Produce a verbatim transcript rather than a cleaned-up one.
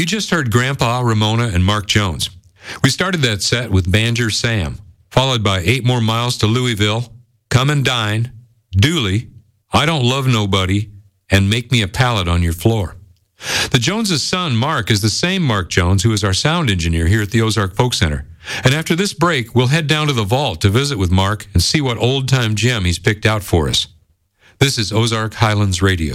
You just heard Grandpa, Ramona, and Mark Jones. We started that set with Banjer Sam, followed by Eight More Miles to Louisville, Come and Dine, Dooley, I Don't Love Nobody, and Make Me a Pallet on Your Floor. The Joneses' son, Mark, is the same Mark Jones who is our sound engineer here at the Ozark Folk Center. And after this break, we'll head down to the vault to visit with Mark and see what old-time gem he's picked out for us. This is Ozark Highlands Radio.